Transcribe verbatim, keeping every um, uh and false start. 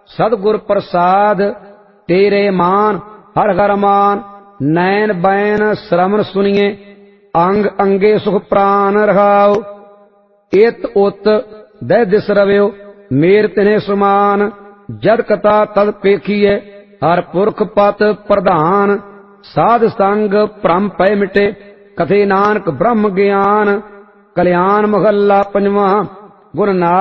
सतगुर प्रसाद तेरे मान। हर हर मान नैन बैन श्रवण सुनिए, अंग अंगे सुख प्राण रहाओ। इत उत दह दिस रव्यो, मेर तिन्हे समान। जद कथा तद पेखिए, हर पुरख पत प्रधान। साध संग भ्रम पै मिटे, कथे नानक ब्रह्म ज्ञान। कल्याण महला पंजवा। गुरु नानक